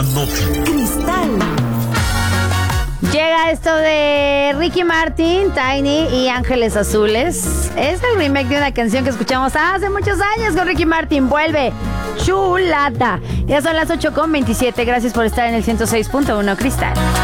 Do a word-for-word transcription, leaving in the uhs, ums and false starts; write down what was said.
Cristal. Llega esto de Ricky Martin, Tiny y Ángeles Azules. Es el remake de una canción que escuchamos hace muchos años con Ricky Martin. Vuelve. Chulada. Ya son las ocho con veintisiete. Gracias por estar en el ciento seis punto uno Cristal.